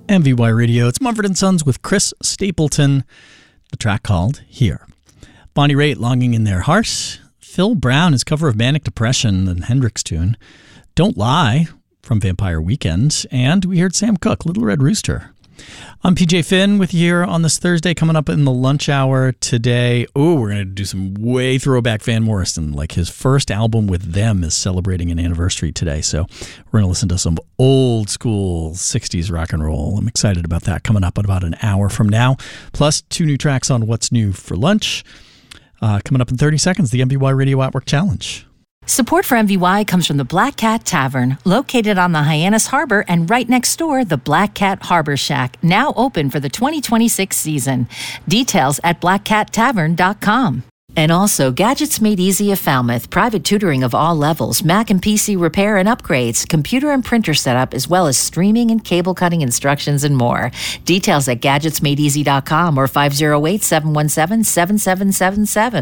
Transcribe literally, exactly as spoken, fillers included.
M V Y Radio. It's Mumford and Sons with Chris Stapleton. The track called Here. Bonnie Raitt, Longing in Their Heart. Phil Brown, his cover of Manic Depression, the Hendrix tune. Don't Lie from Vampire Weekend. And we heard Sam Cooke, Little Red Rooster. I'm P J Finn with you here on this Thursday, coming up in the lunch hour today. Oh, we're going to do some way throwback Van Morrison. Like his first album with them is celebrating an anniversary today. So we're going to listen to some old school sixties rock and roll. I'm excited about that coming up in about an hour from now. Plus two new tracks on What's New for Lunch. Uh, coming up in thirty seconds, the M V Y Radio at Work Challenge. Support for M V Y comes from the Black Cat Tavern, located on the Hyannis Harbor and right next door, the Black Cat Harbor Shack, now open for the twenty twenty-six season. Details at black cat tavern dot com. And also, Gadgets Made Easy of Falmouth, private tutoring of all levels, Mac and P C repair and upgrades, computer and printer setup, as well as streaming and cable cutting instructions and more. Details at gadgets made easy dot com or five oh eight, seven one seven, seven seven seven seven.